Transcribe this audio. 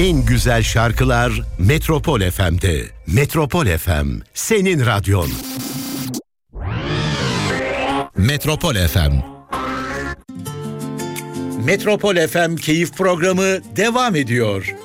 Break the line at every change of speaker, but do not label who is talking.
En güzel şarkılar Metropol FM'de. Metropol FM, senin radyon. Metropol FM. Metropol FM Keyif Programı devam ediyor.